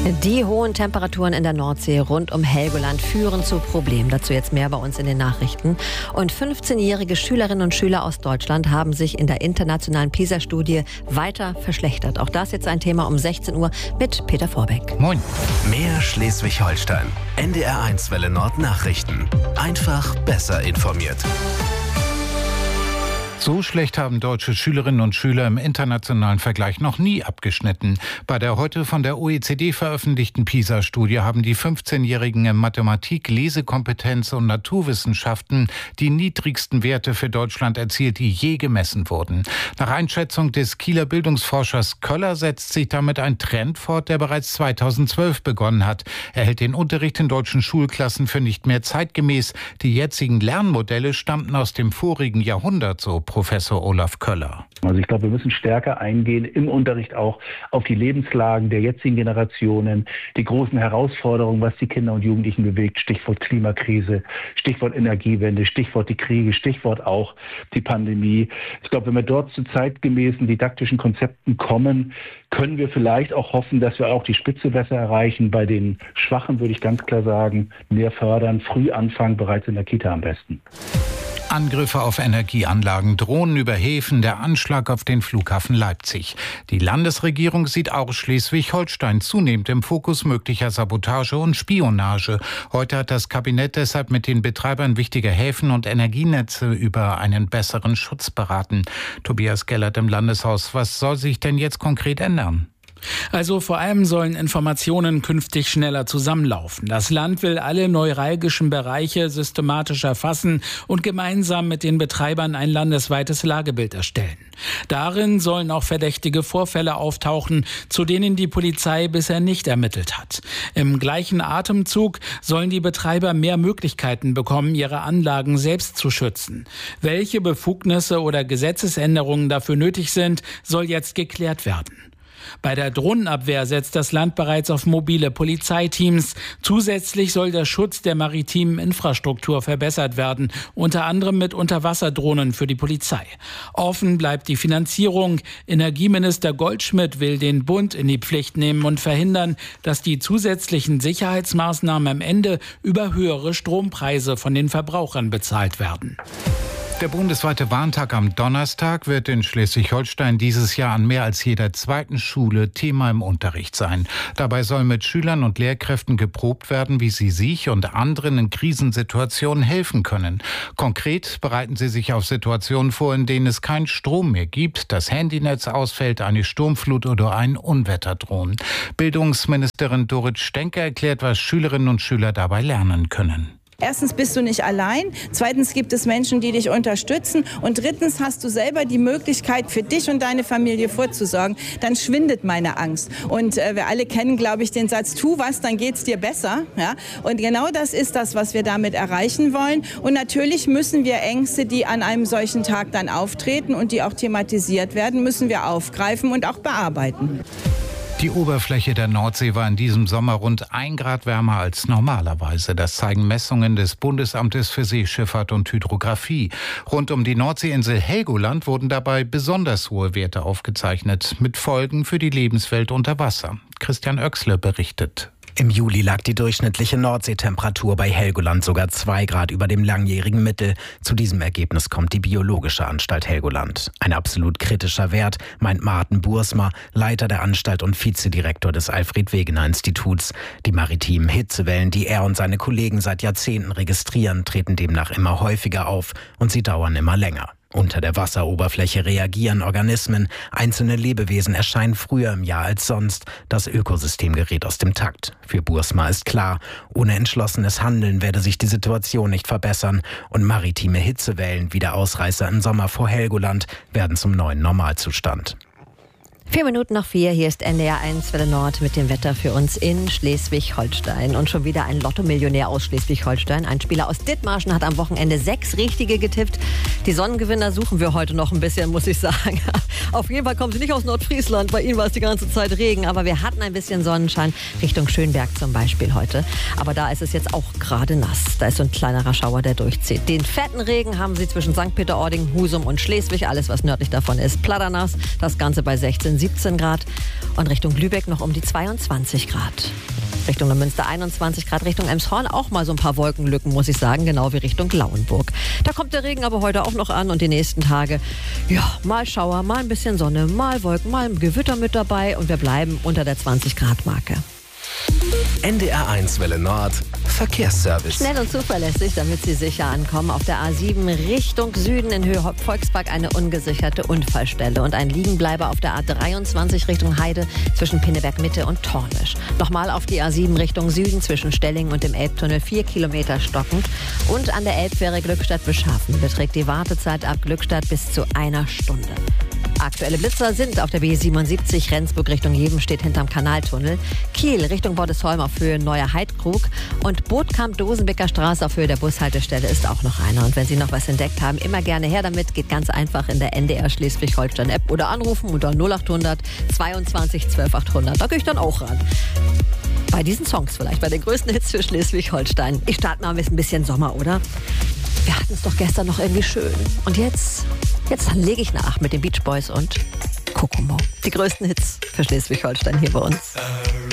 Die hohen Temperaturen in der Nordsee rund um Helgoland führen zu Problemen. Dazu jetzt mehr bei uns in den Nachrichten. Und 15-jährige Schülerinnen und Schüler aus Deutschland haben sich in der internationalen PISA-Studie weiter verschlechtert. Auch das jetzt ein Thema um 16 Uhr mit Peter Vorbeck. Moin. Mehr Schleswig-Holstein. NDR1 Welle Nord Nachrichten. Einfach besser informiert. So schlecht haben deutsche Schülerinnen und Schüler im internationalen Vergleich noch nie abgeschnitten. Bei der heute von der OECD veröffentlichten PISA-Studie haben die 15-Jährigen in Mathematik, Lesekompetenz und Naturwissenschaften die niedrigsten Werte für Deutschland erzielt, die je gemessen wurden. Nach Einschätzung des Kieler Bildungsforschers Köller setzt sich damit ein Trend fort, der bereits 2012 begonnen hat. Er hält den Unterricht in deutschen Schulklassen für nicht mehr zeitgemäß. Die jetzigen Lernmodelle stammten aus dem vorigen Jahrhundert, so Professor Olaf Köller. Also ich glaube, wir müssen stärker eingehen im Unterricht auch auf die Lebenslagen der jetzigen Generationen, die großen Herausforderungen, was die Kinder und Jugendlichen bewegt, Stichwort Klimakrise, Stichwort Energiewende, Stichwort die Kriege, Stichwort auch die Pandemie. Ich glaube, wenn wir dort zu zeitgemäßen didaktischen Konzepten kommen, können wir vielleicht auch hoffen, dass wir auch die Spitze besser erreichen. Bei den Schwachen würde ich ganz klar sagen, mehr fördern, früh anfangen, bereits in der Kita am besten. Angriffe auf Energieanlagen, Drohnen über Häfen, der Anschlag auf den Flughafen Leipzig. Die Landesregierung sieht auch Schleswig-Holstein zunehmend im Fokus möglicher Sabotage und Spionage. Heute hat das Kabinett deshalb mit den Betreibern wichtiger Häfen und Energienetze über einen besseren Schutz beraten. Tobias Gellert im Landeshaus, was soll sich denn jetzt konkret ändern? Also vor allem sollen Informationen künftig schneller zusammenlaufen. Das Land will alle neuralgischen Bereiche systematisch erfassen und gemeinsam mit den Betreibern ein landesweites Lagebild erstellen. Darin sollen auch verdächtige Vorfälle auftauchen, zu denen die Polizei bisher nicht ermittelt hat. Im gleichen Atemzug sollen die Betreiber mehr Möglichkeiten bekommen, ihre Anlagen selbst zu schützen. Welche Befugnisse oder Gesetzesänderungen dafür nötig sind, soll jetzt geklärt werden. Bei der Drohnenabwehr setzt das Land bereits auf mobile Polizeiteams. Zusätzlich soll der Schutz der maritimen Infrastruktur verbessert werden, unter anderem mit Unterwasserdrohnen für die Polizei. Offen bleibt die Finanzierung. Energieminister Goldschmidt will den Bund in die Pflicht nehmen und verhindern, dass die zusätzlichen Sicherheitsmaßnahmen am Ende über höhere Strompreise von den Verbrauchern bezahlt werden. Der bundesweite Warntag am Donnerstag wird in Schleswig-Holstein dieses Jahr an mehr als jeder zweiten Schule Thema im Unterricht sein. Dabei soll mit Schülern und Lehrkräften geprobt werden, wie sie sich und anderen in Krisensituationen helfen können. Konkret bereiten sie sich auf Situationen vor, in denen es keinen Strom mehr gibt, das Handynetz ausfällt, eine Sturmflut oder ein Unwetter drohen. Bildungsministerin Dorit Stenke erklärt, was Schülerinnen und Schüler dabei lernen können. Erstens bist du nicht allein, zweitens gibt es Menschen, die dich unterstützen und drittens hast du selber die Möglichkeit, für dich und deine Familie vorzusorgen. Dann schwindet meine Angst. Und wir alle kennen, glaube ich, den Satz, tu was, dann geht's dir besser. Ja? Und genau das ist das, was wir damit erreichen wollen. Und natürlich müssen wir Ängste, die an einem solchen Tag dann auftreten und die auch thematisiert werden, müssen wir aufgreifen und auch bearbeiten. Die Oberfläche der Nordsee war in diesem Sommer rund 1 Grad wärmer als normalerweise. Das zeigen Messungen des Bundesamtes für Seeschifffahrt und Hydrographie. Rund um die Nordseeinsel Helgoland wurden dabei besonders hohe Werte aufgezeichnet, mit Folgen für die Lebenswelt unter Wasser. Christian Oechsle berichtet. Im Juli lag die durchschnittliche Nordseetemperatur bei Helgoland sogar 2 Grad über dem langjährigen Mittel. Zu diesem Ergebnis kommt die Biologische Anstalt Helgoland. Ein absolut kritischer Wert, meint Martin Bursma, Leiter der Anstalt und Vizedirektor des Alfred-Wegener-Instituts. Die maritimen Hitzewellen, die er und seine Kollegen seit Jahrzehnten registrieren, treten demnach immer häufiger auf und sie dauern immer länger. Unter der Wasseroberfläche reagieren Organismen. Einzelne Lebewesen erscheinen früher im Jahr als sonst. Das Ökosystem gerät aus dem Takt. Für Bursma ist klar, ohne entschlossenes Handeln werde sich die Situation nicht verbessern. Und maritime Hitzewellen wie der Ausreißer im Sommer vor Helgoland werden zum neuen Normalzustand. 4 Minuten nach 4, hier ist NDR1 Welle Nord mit dem Wetter für uns in Schleswig-Holstein. Und schon wieder ein Lotto-Millionär aus Schleswig-Holstein. Ein Spieler aus Dithmarschen hat am Wochenende 6 Richtige getippt. Die Sonnengewinner suchen wir heute noch ein bisschen, muss ich sagen. Auf jeden Fall kommen sie nicht aus Nordfriesland. Bei ihnen war es die ganze Zeit Regen. Aber wir hatten ein bisschen Sonnenschein Richtung Schönberg zum Beispiel heute. Aber da ist es jetzt auch gerade nass. Da ist so ein kleinerer Schauer, der durchzieht. Den fetten Regen haben sie zwischen St. Peter-Ording, Husum und Schleswig. Alles, was nördlich davon ist, platternass. Das Ganze bei 16, 17 Grad und Richtung Lübeck noch um die 22 Grad. Richtung Neumünster 21 Grad, Richtung Elmshorn auch mal so ein paar Wolkenlücken, muss ich sagen, genau wie Richtung Lauenburg. Da kommt der Regen aber heute auch noch an und die nächsten Tage, ja, mal Schauer, mal ein bisschen Sonne, mal Wolken, mal ein Gewitter mit dabei und wir bleiben unter der 20 Grad Marke. NDR1 Welle Nord Verkehrsservice. Schnell und zuverlässig, damit Sie sicher ankommen. Auf der A7 Richtung Süden in Höhe Volkspark eine ungesicherte Unfallstelle und ein Liegenbleiber auf der A23 Richtung Heide zwischen Pinneberg Mitte und Tornisch. Nochmal auf die A7 Richtung Süden zwischen Stellingen und dem Elbtunnel 4 Kilometer stockend und an der Elbfähre Glückstadt-Beschaffen beträgt die Wartezeit ab Glückstadt bis zu 1 Stunde. Aktuelle Blitzer sind auf der B77 Rendsburg Richtung Jevenstedt hinterm Kanaltunnel, Kiel Richtung Bordesholm auf Höhe Neuer Heidkrug und Bootkamp-Dosenbecker Straße auf Höhe der Bushaltestelle ist auch noch einer. Und wenn Sie noch was entdeckt haben, immer gerne her damit. Geht ganz einfach in der NDR Schleswig-Holstein App oder anrufen unter 0800 22 12 800. Da gehe ich dann auch ran. Bei diesen Songs vielleicht, bei den größten Hits für Schleswig-Holstein. Ich starte mal mit ein bisschen Sommer, oder? Wir hatten es doch gestern noch irgendwie schön. Und jetzt lege ich nach mit den Beach Boys und Kokomo. Die größten Hits für Schleswig-Holstein hier bei uns.